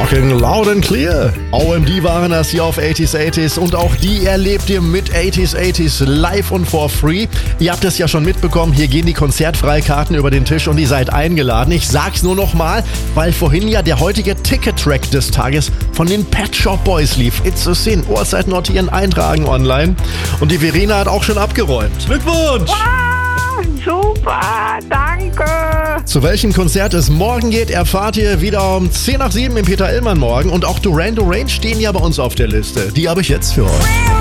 Talking loud and clear. OMD waren das hier auf 80s und auch die erlebt ihr mit 80s live und for free. Ihr habt es ja schon mitbekommen, hier gehen die Konzertfreikarten über den Tisch und ihr seid eingeladen. Ich sag's nur noch mal, weil vorhin ja der heutige Ticket-Track des Tages von den Pet Shop Boys lief. It's a Sin. Uhrzeit notieren, eintragen online. Und die Verena hat auch schon abgeräumt. Glückwunsch! Wow, super, danke. Zu welchem Konzert es morgen geht, erfahrt ihr wieder um 6:50 im Peter Illmann morgen. Und auch Duran Duran stehen ja bei uns auf der Liste. Die habe ich jetzt für euch.